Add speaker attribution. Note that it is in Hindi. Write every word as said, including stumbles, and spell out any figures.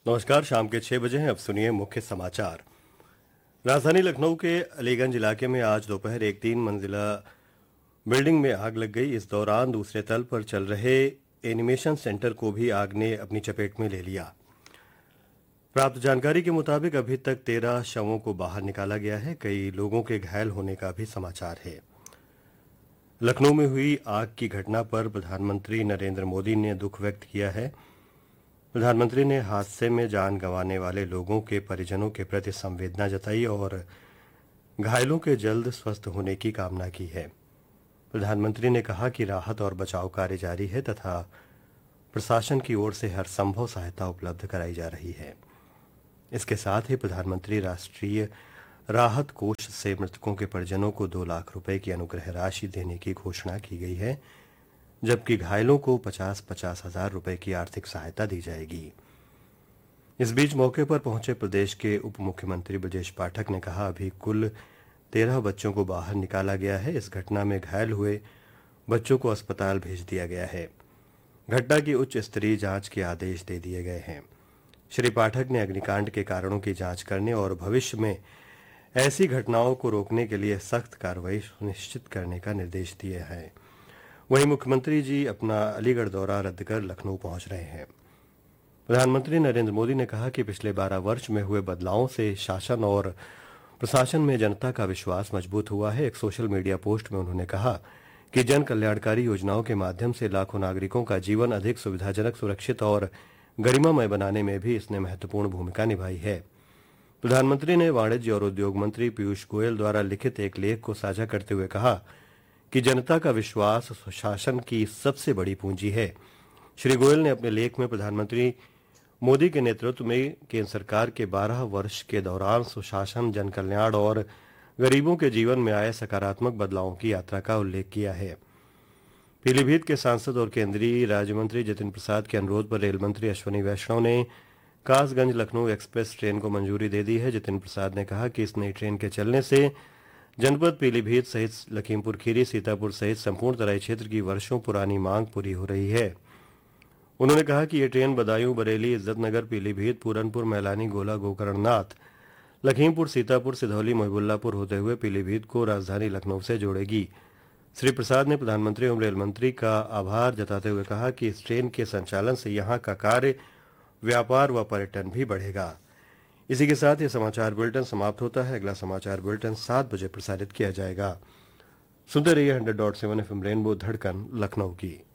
Speaker 1: नमस्कार। शाम के छह बजे हैं। अब सुनिए मुख्य समाचार। राजधानी लखनऊ के अलीगंज इलाके में आज दोपहर एक तीन मंजिला बिल्डिंग में आग लग गई। इस दौरान दूसरे तल पर चल रहे एनिमेशन सेंटर को भी आग ने अपनी चपेट में ले लिया। प्राप्त जानकारी के मुताबिक अभी तक तेरह शवों को बाहर निकाला गया है। कई लोगों के घायल होने का भी समाचार है। लखनऊ में हुई आग की घटना पर प्रधानमंत्री नरेंद्र मोदी ने दुख व्यक्त किया है। प्रधानमंत्री ने हादसे में जान गंवाने वाले लोगों के परिजनों के प्रति संवेदना जताई और घायलों के जल्द स्वस्थ होने की कामना की है। प्रधानमंत्री ने कहा कि राहत और बचाव कार्य जारी है तथा प्रशासन की ओर से हर संभव सहायता उपलब्ध कराई जा रही है। इसके साथ ही प्रधानमंत्री राष्ट्रीय राहत कोष से मृतकों के परिजनों को दो लाख रुपए की अनुग्रह राशि देने की घोषणा की गई है, जबकि घायलों को पचास पचास हजार रुपए की आर्थिक सहायता दी जाएगी। इस बीच मौके पर पहुंचे प्रदेश के उप मुख्यमंत्री ब्रजेश पाठक ने कहा, अभी कुल तेरह बच्चों को बाहर निकाला गया है। इस घटना में घायल हुए बच्चों को अस्पताल भेज दिया गया है। घटना की उच्च स्तरीय जांच के आदेश दे दिए गए हैं। श्री पाठक ने अग्निकांड के कारणों की जांच करने और भविष्य में ऐसी घटनाओं को रोकने के लिए सख्त कार्रवाई सुनिश्चित करने का निर्देश दिए हैं। वहीं मुख्यमंत्री जी अपना अलीगढ़ दौरा रद्द कर लखनऊ पहुंच रहे हैं। प्रधानमंत्री नरेंद्र मोदी ने कहा कि पिछले बारह वर्ष में हुए बदलावों से शासन और प्रशासन में जनता का विश्वास मजबूत हुआ है। एक सोशल मीडिया पोस्ट में उन्होंने कहा कि जन कल्याणकारी योजनाओं के माध्यम से लाखों नागरिकों का जीवन अधिक सुविधाजनक, सुरक्षित और गरिमामय बनाने में भी इसने महत्वपूर्ण भूमिका निभाई है। प्रधानमंत्री ने वाणिज्य और उद्योग मंत्री पीयूष गोयल द्वारा लिखित एक लेख को साझा करते हुए कहा कि जनता का विश्वास सुशासन की सबसे बड़ी पूंजी है। श्री गोयल ने अपने लेख में प्रधानमंत्री मोदी के नेतृत्व में केंद्र सरकार के बारह वर्ष के दौरान सुशासन, जन कल्याण और गरीबों के जीवन में आए सकारात्मक बदलावों की यात्रा का उल्लेख किया है। पीलीभीत के सांसद और केंद्रीय राज्य मंत्री जितिन प्रसाद के अनुरोध पर रेल मंत्री अश्विनी वैष्णव ने कासगंज लखनऊ एक्सप्रेस ट्रेन को मंजूरी दे दी है। जितिन प्रसाद ने कहा कि इस नई ट्रेन के चलने से जनपद पीलीभीत सहित लखीमपुर खीरी, सीतापुर सहित संपूर्ण तराई क्षेत्र की वर्षों पुरानी मांग पूरी हो रही है। उन्होंने कहा कि ये ट्रेन बदायूं, बरेली, इज्जतनगर, पीलीभीत, पूरनपुर, मैलानी, गोला, गोकरणनाथ, लखीमपुर, सीतापुर, सिधौली, मोहिबुल्लापुर होते हुए पीलीभीत को राजधानी लखनऊ से जोड़ेगी। श्री प्रसाद ने प्रधानमंत्री एवं रेल मंत्री का आभार जताते हुए कहा कि इस ट्रेन के संचालन से यहां का कार्य, व्यापार व पर्यटन भी बढ़ेगा। इसी के साथ ये समाचार बुलेटिन समाप्त होता है। अगला समाचार बुलेटिन सात बजे प्रसारित किया जाएगा। सुनते रहिए hundred dot seven F M rainbow, धड़कन लखनऊ की।